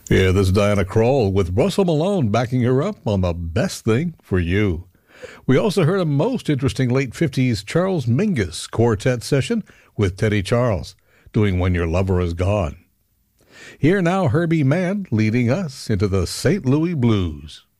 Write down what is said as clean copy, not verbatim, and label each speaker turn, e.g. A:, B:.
A: Yeah, this is Diana Krall with Russell Malone backing her up on The Best Thing for You. We also heard a most interesting late 50s Charles Mingus quartet session with Teddy Charles, doing When Your Lover Is Gone. Here now, Herbie Mann leading us into the St. Louis Blues.